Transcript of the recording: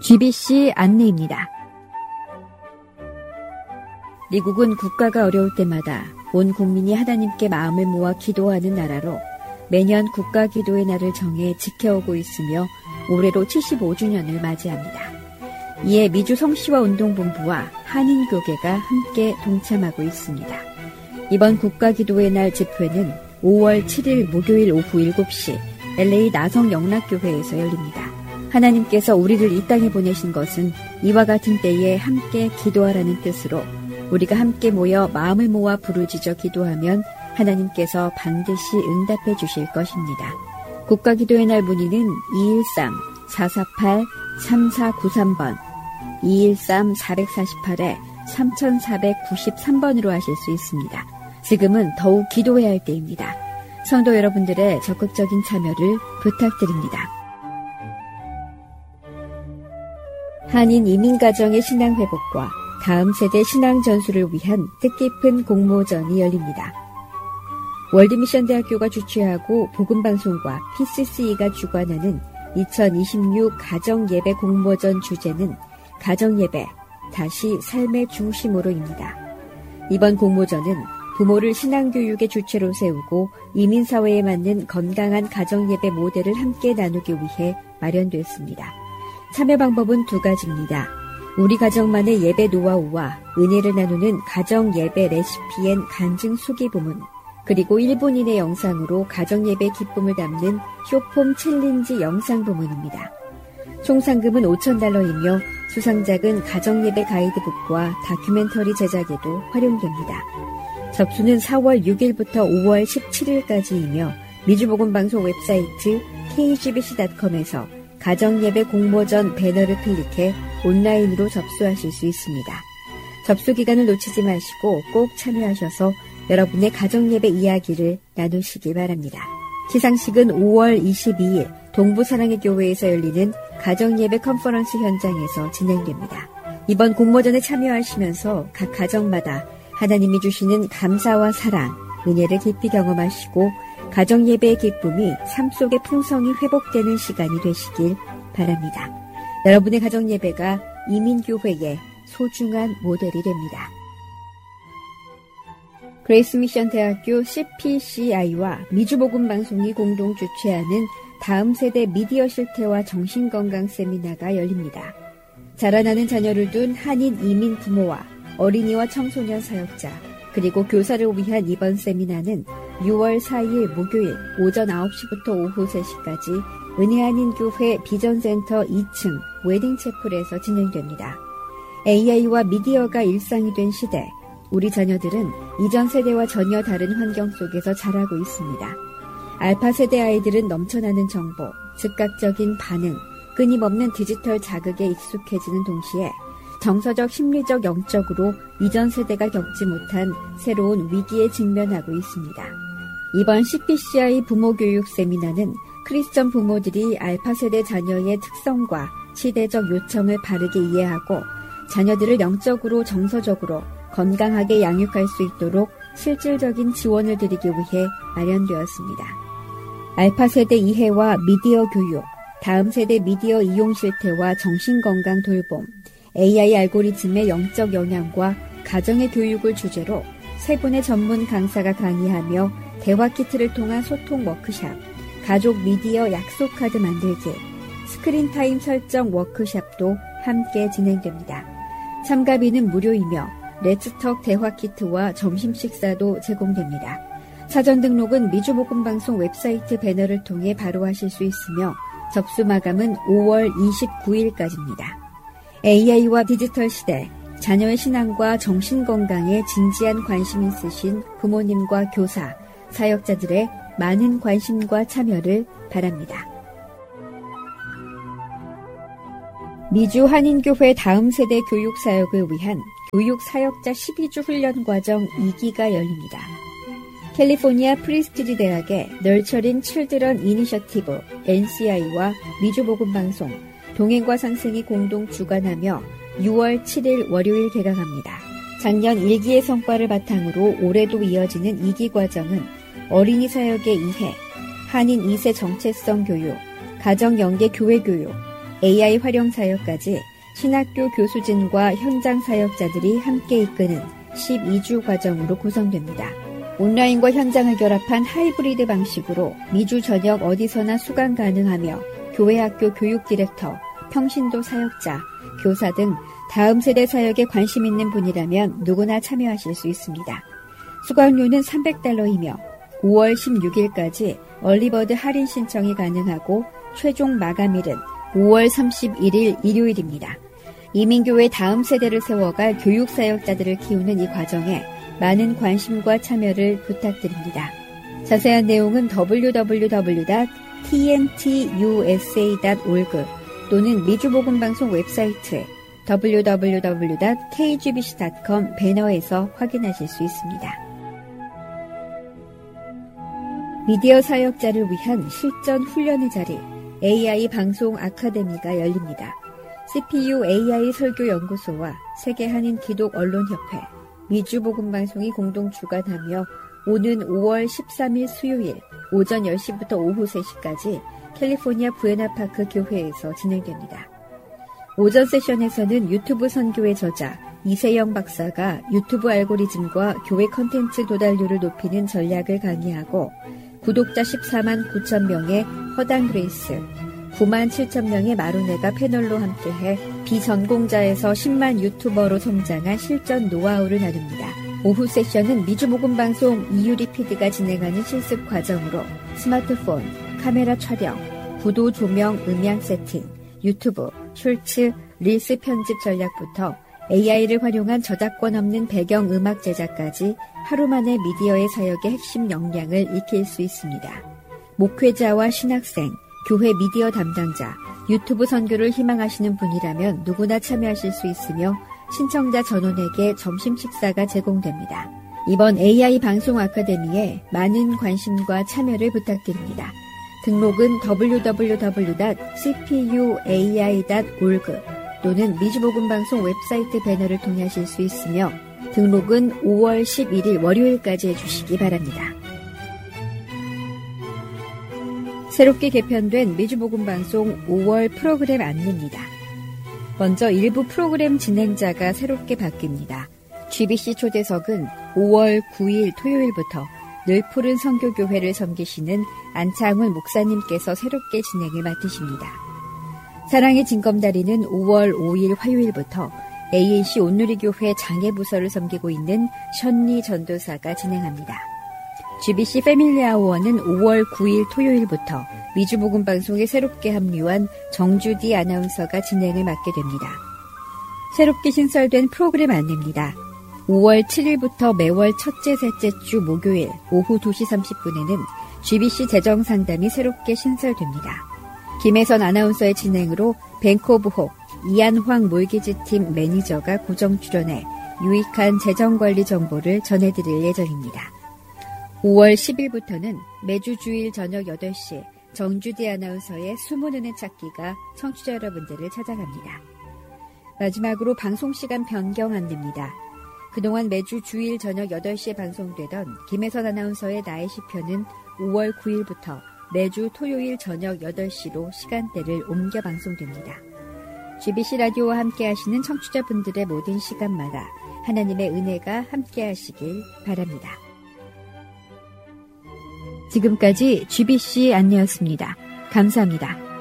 GBC 안내입니다. 미국은 국가가 어려울 때마다 온 국민이 하나님께 마음을 모아 기도하는 나라로 매년 국가기도의 날을 정해 지켜오고 있으며 올해로 75주년을 맞이합니다. 이에 미주 성시화운동본부와 한인교계가 함께 동참하고 있습니다. 이번 국가기도의 날 집회는 5월 7일 목요일 오후 7시 LA 나성영락교회에서 열립니다. 하나님께서 우리를 이 땅에 보내신 것은 이와 같은 때에 함께 기도하라는 뜻으로 우리가 함께 모여 마음을 모아 부르짖어 기도하면 하나님께서 반드시 응답해 주실 것입니다. 국가기도의 날 문의는 213-448-3493번, 213-448-3493번으로 하실 수 있습니다. 지금은 더욱 기도해야 할 때입니다. 성도 여러분들의 적극적인 참여를 부탁드립니다. 한인 이민가정의 신앙회복과 다음 세대 신앙 전수를 위한 뜻깊은 공모전이 열립니다. 월드미션대학교가 주최하고 복음방송과 PCCE가 주관하는 2026 가정예배 공모전 주제는 가정예배, 다시 삶의 중심으로입니다. 이번 공모전은 부모를 신앙교육의 주체로 세우고 이민사회에 맞는 건강한 가정예배 모델을 함께 나누기 위해 마련됐습니다. 참여 방법은 두 가지입니다. 우리 가정만의 예배 노하우와 은혜를 나누는 가정 예배 레시피 앤 간증 수기 부문, 그리고 1분 이내 영상으로 가정 예배 기쁨을 담는 쇼폼 챌린지 영상 부문입니다. 총 상금은 $5,000이며 수상작은 가정 예배 가이드북과 다큐멘터리 제작에도 활용됩니다. 접수는 4월 6일부터 5월 17일까지이며 미주복음방송 웹사이트 kgbc.com에서 가정예배 공모전 배너를 클릭해 온라인으로 접수하실 수 있습니다. 접수 기간을 놓치지 마시고 꼭 참여하셔서 여러분의 가정예배 이야기를 나누시기 바랍니다. 시상식은 5월 22일 동부사랑의 교회에서 열리는 가정예배 컨퍼런스 현장에서 진행됩니다. 이번 공모전에 참여하시면서 각 가정마다 하나님이 주시는 감사와 사랑, 은혜를 깊이 경험하시고 가정예배의 기쁨이 삶 속의 풍성이 회복되는 시간이 되시길 바랍니다. 여러분의 가정예배가 이민교회의 소중한 모델이 됩니다. 그레이스미션대학교 CPCI와 미주복음방송이 공동 주최하는 다음 세대 미디어 실태와 정신건강 세미나가 열립니다. 자라나는 자녀를 둔 한인 이민 부모와 어린이와 청소년 사역자, 그리고 교사를 위한 이번 세미나는 6월 4일 목요일 오전 9시부터 오후 3시까지 은혜한인교회 비전센터 2층 웨딩채플에서 진행됩니다. AI와 미디어가 일상이 된 시대, 우리 자녀들은 이전 세대와 전혀 다른 환경 속에서 자라고 있습니다. 알파 세대 아이들은 넘쳐나는 정보, 즉각적인 반응, 끊임없는 디지털 자극에 익숙해지는 동시에 정서적, 심리적, 영적으로 이전 세대가 겪지 못한 새로운 위기에 직면하고 있습니다. 이번 CPCI 부모교육 세미나는 크리스천 부모들이 알파 세대 자녀의 특성과 시대적 요청을 바르게 이해하고 자녀들을 영적으로, 정서적으로 건강하게 양육할 수 있도록 실질적인 지원을 드리기 위해 마련되었습니다. 알파 세대 이해와 미디어 교육, 다음 세대 미디어 이용 실태와 정신건강 돌봄, AI 알고리즘의 영적 영향과 가정의 교육을 주제로 세 분의 전문 강사가 강의하며 대화 키트를 통한 소통 워크샵, 가족 미디어 약속 카드 만들기, 스크린 타임 설정 워크샵도 함께 진행됩니다. 참가비는 무료이며 레츠톡 대화 키트와 점심 식사도 제공됩니다. 사전 등록은 미주복음방송 웹사이트 배너를 통해 바로 하실 수 있으며 접수 마감은 5월 29일까지입니다. AI와 디지털 시대, 자녀의 신앙과 정신건강에 진지한 관심 있으신 부모님과 교사, 사역자들의 많은 관심과 참여를 바랍니다. 미주 한인교회 다음 세대 교육 사역을 위한 교육 사역자 12주 훈련 과정 2기가 열립니다. 캘리포니아 프리스티지 대학의 널처링 칠드런 이니셔티브 NCI와 미주복음방송, 동행과 상생이 공동 주관하며 6월 7일 월요일 개강합니다. 작년 1기의 성과를 바탕으로 올해도 이어지는 2기 과정은 어린이 사역의 이해, 한인 2세 정체성 교육, 가정 연계 교회 교육, AI 활용 사역까지 신학교 교수진과 현장 사역자들이 함께 이끄는 12주 과정으로 구성됩니다. 온라인과 현장을 결합한 하이브리드 방식으로 미주 전역 어디서나 수강 가능하며 교회 학교 교육 디렉터, 평신도 사역자, 교사 등 다음 세대 사역에 관심 있는 분이라면 누구나 참여하실 수 있습니다. 수강료는 $300이며 5월 16일까지 얼리버드 할인 신청이 가능하고 최종 마감일은 5월 31일 일요일입니다. 이민교회 다음 세대를 세워갈 교육사역자들을 키우는 이 과정에 많은 관심과 참여를 부탁드립니다. 자세한 내용은 www.tmtusa.org 또는 미주복음방송 웹사이트 www.kgbc.com 배너에서 확인하실 수 있습니다. 미디어 사역자를 위한 실전 훈련의 자리 AI 방송 아카데미가 열립니다. CPU AI 설교연구소와 세계 한인 기독 언론협회, 미주복음방송이 공동 주관하며 오는 5월 13일 수요일 오전 10시부터 오후 3시까지 캘리포니아 부에나파크 교회에서 진행됩니다. 오전 세션에서는 유튜브 선교의 저자 이세영 박사가 유튜브 알고리즘과 교회 컨텐츠 도달률을 높이는 전략을 강의하고 구독자 14만 9천 명의 허당 그레이스, 9만 7천 명의 마루네가 패널로 함께해 비전공자에서 10만 유튜버로 성장한 실전 노하우를 나눕니다. 오후 세션은 미주복음방송 이유리 PD가 진행하는 실습 과정으로 스마트폰, 카메라 촬영, 구도 조명 음향 세팅, 유튜브, 숄츠, 릴스 편집 전략부터 AI를 활용한 저작권 없는 배경음악 제작까지 하루 만에 미디어의 사역의 핵심 역량을 익힐 수 있습니다. 목회자와 신학생, 교회 미디어 담당자, 유튜브 선교를 희망하시는 분이라면 누구나 참여하실 수 있으며 신청자 전원에게 점심 식사가 제공됩니다. 이번 AI 방송 아카데미에 많은 관심과 참여를 부탁드립니다. 등록은 www.cpuai.org 또는 미주복음방송 웹사이트 배너를 통해 하실 수 있으며 등록은 5월 11일 월요일까지 해주시기 바랍니다. 새롭게 개편된 미주복음방송 5월 프로그램 안내입니다. 먼저 일부 프로그램 진행자가 새롭게 바뀝니다. GBC 초대석은 5월 9일 토요일부터 늘 푸른 선교교회를 섬기시는 안창훈 목사님께서 새롭게 진행을 맡으십니다. 사랑의 징검다리는 5월 5일 화요일부터 AAC 온누리교회 장애부서를 섬기고 있는 션리 전도사가 진행합니다. GBC 패밀리 아워는 5월 9일 토요일부터 미주복음방송에 새롭게 합류한 정주디 아나운서가 진행을 맡게 됩니다. 새롭게 신설된 프로그램 안내입니다. 5월 7일부터 매월 첫째, 셋째 주 목요일 오후 2시 30분에는 GBC 재정상담이 새롭게 신설됩니다. 김혜선 아나운서의 진행으로 뱅크 오브 홉, 이한황 몰기지팀 매니저가 고정 출연해 유익한 재정관리 정보를 전해드릴 예정입니다. 5월 10일부터는 매주 주일 저녁 8시 정주디 아나운서의 숨은 은혜 찾기가 청취자 여러분들을 찾아갑니다. 마지막으로 방송시간 변경 안내입니다. 그동안 매주 주일 저녁 8시에 방송되던 김혜선 아나운서의 나의 시편은 5월 9일부터 매주 토요일 저녁 8시로 시간대를 옮겨 방송됩니다. GBC 라디오와 함께 하시는 청취자분들의 모든 시간마다 하나님의 은혜가 함께 하시길 바랍니다. 지금까지 GBC 안내였습니다. 감사합니다.